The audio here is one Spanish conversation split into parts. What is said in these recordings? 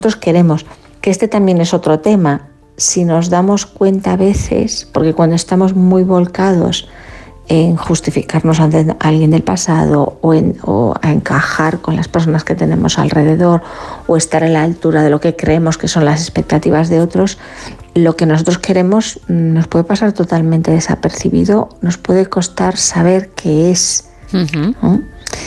queremos. Que este también es otro tema. Si nos damos cuenta a veces, porque cuando estamos muy volcados en justificarnos ante alguien del pasado o a encajar con las personas que tenemos alrededor o estar a la altura de lo que creemos que son las expectativas de otros, lo que nosotros queremos nos puede pasar totalmente desapercibido, nos puede costar saber qué es. ¿No?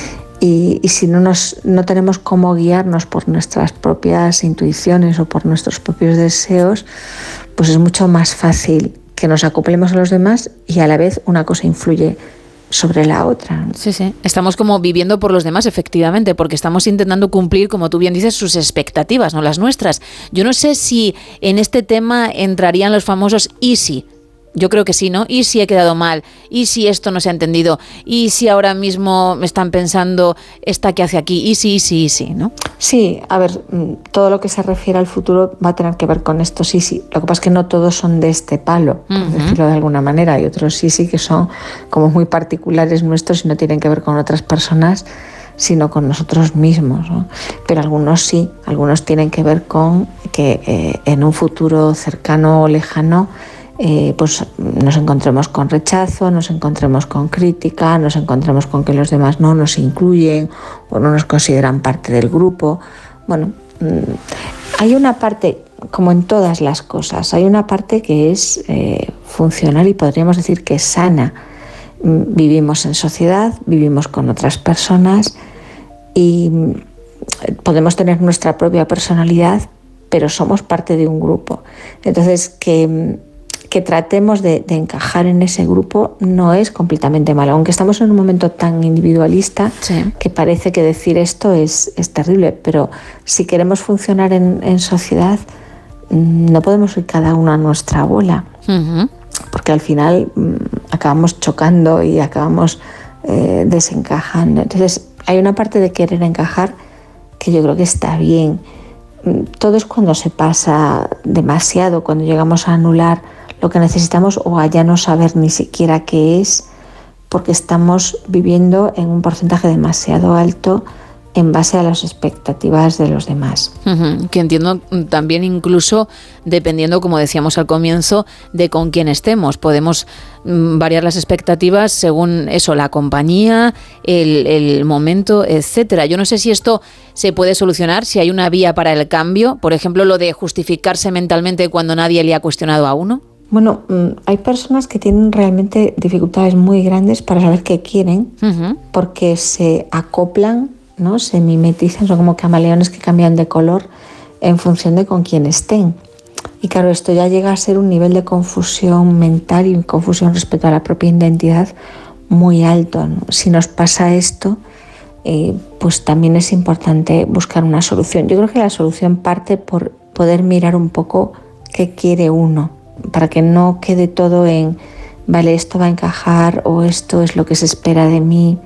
Y si no tenemos cómo guiarnos por nuestras propias intuiciones o por nuestros propios deseos, pues es mucho más fácil que nos acoplemos a los demás y a la vez una cosa influye sobre la otra. Sí. Estamos como viviendo por los demás, efectivamente, porque estamos intentando cumplir, como tú bien dices, sus expectativas, no las nuestras. Yo no sé si en este tema entrarían los famosos y si. Yo creo que sí, ¿no? ¿Y si he quedado mal? ¿Y si esto no se ha entendido? ¿Y si ahora mismo me están pensando esta que hace aquí? ¿Y si, ¿no? Sí, a ver, todo lo que se refiere al futuro va a tener que ver con esto, sí. Lo que pasa es que no todos son de este palo, por decirlo de alguna manera. Hay otros sí que son como muy particulares nuestros y no tienen que ver con otras personas, sino con nosotros mismos, ¿no? Pero algunos sí, algunos tienen que ver con que en un futuro cercano o lejano pues nos encontremos con rechazo, nos encontremos con crítica, nos encontremos con que los demás no nos incluyen o no nos consideran parte del grupo. Bueno, hay una parte, como en todas las cosas, hay una parte que es funcional y podríamos decir que es sana. Vivimos en sociedad, vivimos con otras personas y podemos tener nuestra propia personalidad, pero somos parte de un grupo. Entonces, que tratemos de encajar en ese grupo no es completamente malo, aunque estamos en un momento tan individualista que parece que decir esto es terrible, pero si queremos funcionar en sociedad no podemos ir cada uno a nuestra bola, porque al final acabamos chocando y acabamos desencajando. Entonces hay una parte de querer encajar que yo creo que está bien. Todo es cuando se pasa demasiado, cuando llegamos a anular lo que necesitamos o a ya no saber ni siquiera qué es, porque estamos viviendo en un porcentaje demasiado alto en base a las expectativas de los demás. Que entiendo también incluso dependiendo, como decíamos al comienzo, de con quién estemos. Podemos variar las expectativas según eso, la compañía, el momento, etcétera. Yo no sé si esto se puede solucionar, si hay una vía para el cambio, por ejemplo, lo de justificarse mentalmente cuando nadie le ha cuestionado a uno. Bueno, hay personas que tienen realmente dificultades muy grandes para saber qué quieren, porque se acoplan, ¿no? Se mimetizan, son como camaleones que cambian de color en función de con quién estén. Y claro, esto ya llega a ser un nivel de confusión mental y confusión respecto a la propia identidad muy alto, ¿no? Si nos pasa esto, pues también es importante buscar una solución. Yo creo que la solución parte por poder mirar un poco qué quiere uno, para que no quede todo en, vale, esto va a encajar o esto es lo que se espera de mí.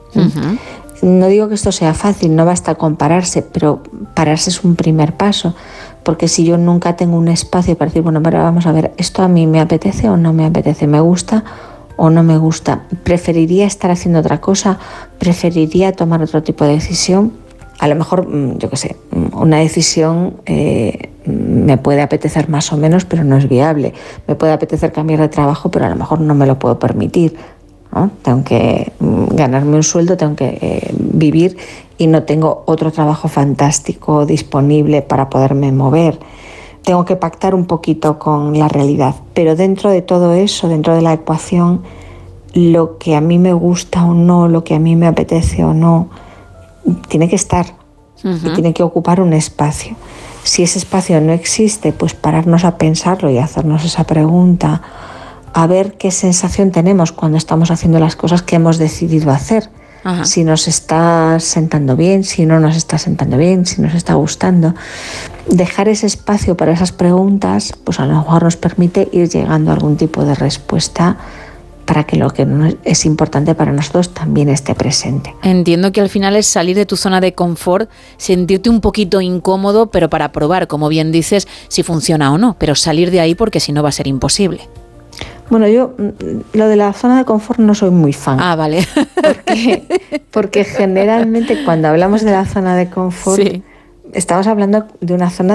No digo que esto sea fácil, no basta con pararse, pero pararse es un primer paso, porque si yo nunca tengo un espacio para decir, bueno, pero vamos a ver, ¿esto a mí me apetece o no me apetece? ¿Me gusta o no me gusta? ¿Preferiría estar haciendo otra cosa? ¿Preferiría tomar otro tipo de decisión? A lo mejor, yo qué sé, una decisión me puede apetecer más o menos, pero no es viable. Me puede apetecer cambiar de trabajo, pero a lo mejor no me lo puedo permitir, ¿no? Tengo que ganarme un sueldo, tengo que vivir y no tengo otro trabajo fantástico disponible para poderme mover. Tengo que pactar un poquito con la realidad, pero dentro de todo eso, dentro de la ecuación, lo que a mí me gusta o no, lo que a mí me apetece o no, tiene que estar y tiene que ocupar un espacio. Si ese espacio no existe, pues pararnos a pensarlo y hacernos esa pregunta, a ver qué sensación tenemos cuando estamos haciendo las cosas que hemos decidido hacer. Si nos está sentando bien, si no nos está sentando bien, si nos está gustando. Dejar ese espacio para esas preguntas, pues a lo mejor nos permite ir llegando a algún tipo de respuesta para que lo que es importante para nosotros también esté presente. Entiendo que al final es salir de tu zona de confort, sentirte un poquito incómodo, pero para probar, como bien dices, si funciona o no, pero salir de ahí porque si no va a ser imposible. Bueno, yo lo de la zona de confort no soy muy fan. Ah, vale. Porque generalmente cuando hablamos de la zona de confort, Estamos hablando de una zona